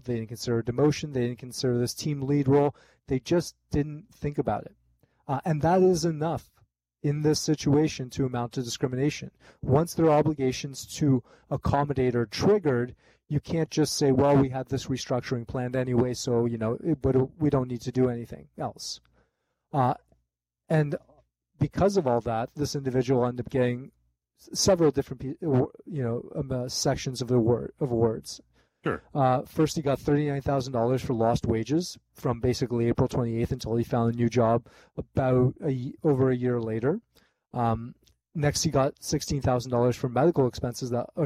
job. They didn't consider a demotion. They didn't consider this team lead role. They just didn't think about it. And that is enough in this situation to amount to discrimination. Once their obligations to accommodate are triggered, you can't just say, well, we had this restructuring planned anyway, so, but we don't need to do anything else. And because of all that, this individual ended up getting several different, sections of awards. Sure. First, he got $39,000 for lost wages from basically April 28th until he found a new job about over a year later. Next, he got $16,000 for medical expenses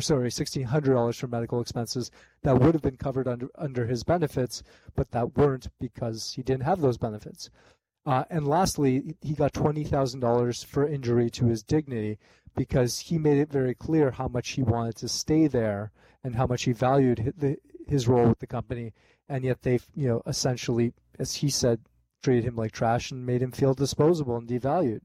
$1,600 for medical expenses that would have been covered under his benefits, but that weren't because he didn't have those benefits. And lastly, he got $20,000 for injury to his dignity because he made it very clear how much he wanted to stay there and how much he valued his role with the company, and yet they've, essentially, as he said, treated him like trash and made him feel disposable and devalued.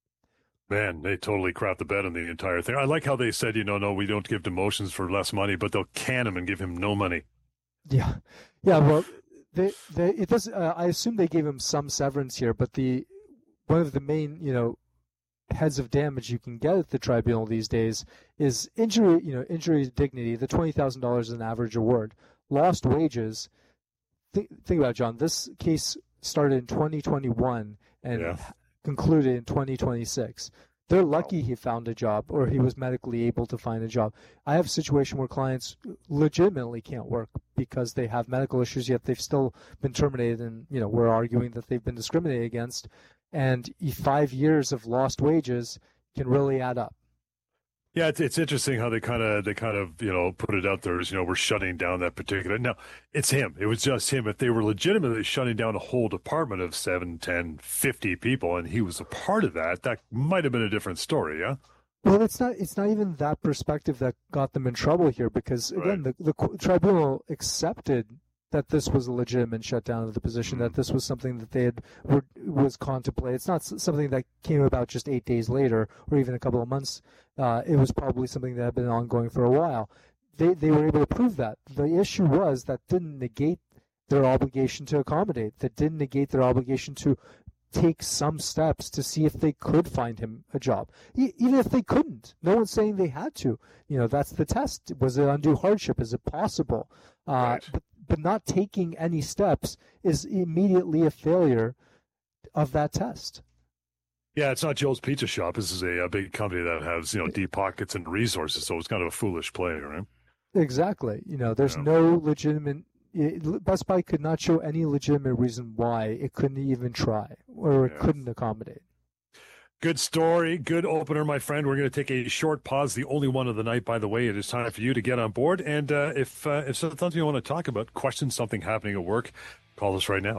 Man, they totally crapped the bed on the entire thing. I like how they said, no, we don't give demotions for less money, but they'll can him and give him no money. Yeah. Well, it does. I assume they gave him some severance here, but one of the main, heads of damage you can get at the tribunal these days is injury to dignity. The $20,000 is an average award. Lost wages. Think about it, John. This case started in 2021 and concluded in 2026. They're lucky he found a job or he was medically able to find a job. I have a situation where clients legitimately can't work because they have medical issues, yet they've still been terminated, and we're arguing that they've been discriminated against. And 5 years of lost wages can really add up. Yeah, it's interesting how they kind of put it out there as we're shutting down that particular. Now it's him. It was just him. If they were legitimately shutting down a whole department of 7, 10, 50 people, and he was a part of that, that might have been a different story. Yeah. Well, it's not even that perspective that got them in trouble here, because again, the tribunal accepted that this was a legitimate shutdown of the position, that this was something that was contemplated. It's not something that came about just 8 days later or even a couple of months. It was probably something that had been ongoing for a while. They were able to prove that. The issue was that didn't negate their obligation to accommodate, that didn't negate their obligation to take some steps to see if they could find him a job. Even if they couldn't, no one's saying they had to. That's the test. Was it undue hardship? Is it possible? Right. But not taking any steps is immediately a failure of that test. Yeah, it's not Joe's Pizza Shop. This is a big company that has, deep pockets and resources, so it's kind of a foolish play, right? Exactly. There's no legitimate... Best Buy could not show any legitimate reason why it couldn't even try or it couldn't accommodate. Good story. Good opener, my friend. We're going to take a short pause, the only one of the night, by the way. It is time for you to get on board. And if something you want to talk about, question something happening at work, call us right now,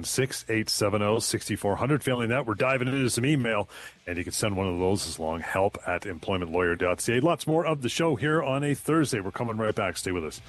416-870-6400. Failing that, we're diving into some email, and you can send one of those as long, help@employmentlawyer.ca. Lots more of the show here on a Thursday. We're coming right back. Stay with us.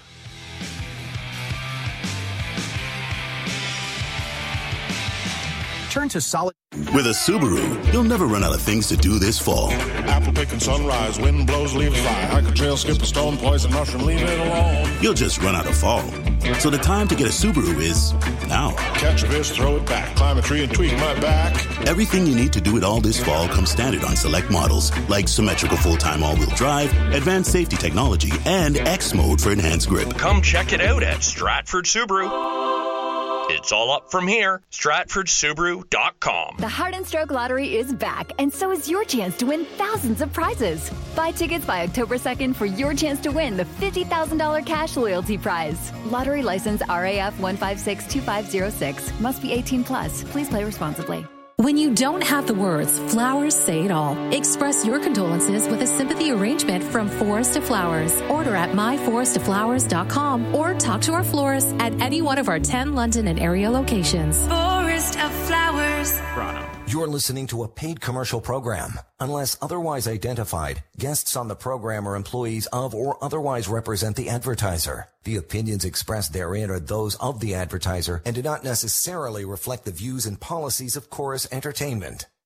Turn to solid. With a Subaru, you'll never run out of things to do this fall. Apple picking sunrise, wind blows, leaves fly. Hike a trail, skip a stone, poison mushroom, leave it alone. You'll just run out of fall. So the time to get a Subaru is now. Catch a fish, throw it back, climb a tree and tweak my back. Everything you need to do it all this fall comes standard on select models, like symmetrical full-time all-wheel drive, advanced safety technology, and X mode for enhanced grip. Come check it out at Stratford Subaru. It's all up from here. StratfordSubaru.com. The Heart and Stroke Lottery is back, and so is your chance to win thousands of prizes. Buy tickets by October 2nd for your chance to win the $50,000 cash loyalty prize. Lottery license RAF 1562506. Must be 18 plus. Please play responsibly. When you don't have the words, flowers say it all. Express your condolences with a sympathy arrangement from Forest to Flowers. Order at myforesttoflowers.com or talk to our florist at any one of our 10 London and area locations. Forest of Flowers. Toronto. You're listening to a paid commercial program. Unless otherwise identified, guests on the program are employees of or otherwise represent the advertiser. The opinions expressed therein are those of the advertiser and do not necessarily reflect the views and policies of Chorus Entertainment.